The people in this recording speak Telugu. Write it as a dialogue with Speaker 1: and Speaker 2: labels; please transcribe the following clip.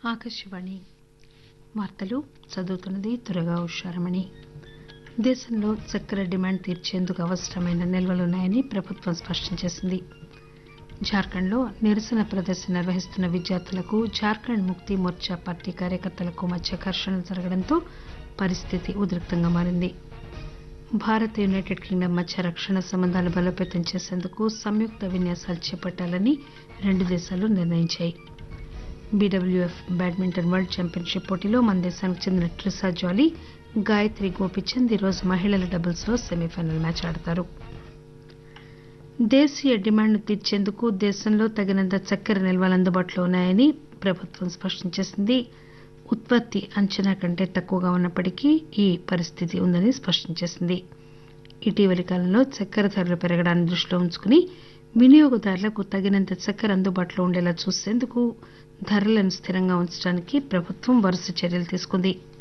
Speaker 1: ఆకాశవాణి వార్తలు చదువుతున్నది దుర్గా ఉషారమణి. దేశంలో చక్కెర డిమాండ్ తీర్చేందుకు అవసరమైన నిల్వలున్నాయని ప్రభుత్వం స్పష్టం చేసింది. జార్ఖండ్లో నిరసన ప్రదర్శన నిర్వహిస్తున్న విద్యార్థులకు జార్ఖండ్ ముక్తి మోర్చా పార్టీ కార్యకర్తలకు మధ్య ఘర్షణలు జరగడంతో పరిస్థితి ఉద్రిక్తంగా మారింది. భారత్ యునైటెడ్ కింగ్డమ్ మధ్య రక్షణ సంబంధాలు బలోపేతం చేసేందుకు సంయుక్త విన్యాసాలు చేపట్టాలని రెండు దేశాలు నిర్ణయించాయి. బీడబ్ల్యూఎఫ్ బ్యాడ్మింటన్ వరల్డ్ ఛాంపియన్షిప్ పోటీలో మన దేశానికి చెందిన ట్రిసా జాలీ, గాయత్రి గోపీచంద్ ఈరోజు మహిళల డబుల్స్ లో సెమీఫైనల్ మ్యాచ్ ఆడతారు. దేశీయ డిమాండ్ను తీర్చేందుకు దేశంలో తగినంత చక్కెర నిల్వలు అందుబాటులో ఉన్నాయని ప్రభుత్వం స్పష్టం చేసింది. ఉత్పత్తి అంచనా కంటే తక్కువగా ఉన్నప్పటికీ ఈ పరిస్థితి ఉందని స్పష్టం చేసింది. ఇటీవలి కాలంలో చక్కెర ధరలు పెరగడాన్ని దృష్టిలో ఉంచుకుని వినియోగదారులకు తగినంత చక్కెర అందుబాటులో ఉండేలా చూసేందుకు ధరలను స్థిరంగా ఉంచడానికి ప్రభుత్వం వరుస చర్యలు తీసుకుంది.